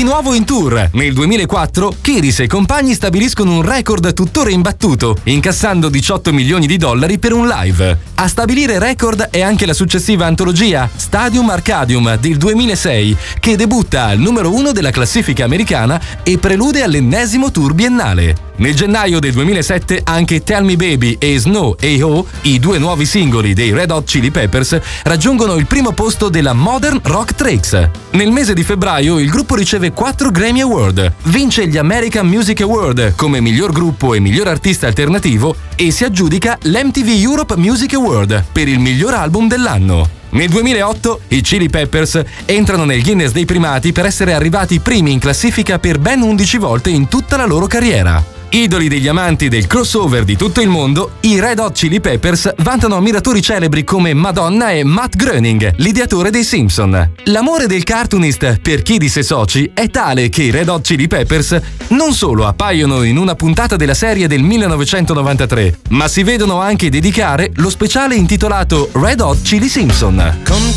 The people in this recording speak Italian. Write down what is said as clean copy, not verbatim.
Di nuovo in tour, nel 2004 Kiris e compagni stabiliscono un record tuttora imbattuto, incassando $18 milioni per un live. A stabilire record è anche la successiva antologia Stadium Arcadium del 2006, che debutta al numero 1 della classifica americana e prelude all'ennesimo tour biennale. Nel gennaio del 2007 anche Tell Me Baby e Snow A.O., i due nuovi singoli dei Red Hot Chili Peppers, raggiungono il primo posto della Modern Rock Tracks. Nel mese di febbraio il gruppo riceve 4 Grammy Award, vince gli American Music Award come miglior gruppo e miglior artista alternativo e si aggiudica l'MTV Europe Music Award per il miglior album dell'anno. Nel 2008 i Chili Peppers entrano nel Guinness dei primati per essere arrivati primi in classifica per ben 11 volte in tutta la loro carriera. Idoli degli amanti del crossover di tutto il mondo, i Red Hot Chili Peppers vantano ammiratori celebri come Madonna e Matt Groening, l'ideatore dei Simpson. L'amore del cartoonist per Kiddis e soci è tale che i Red Hot Chili Peppers non solo appaiono in una puntata della serie del 1993, ma si vedono anche dedicare lo speciale intitolato Red Hot Chili Simpson.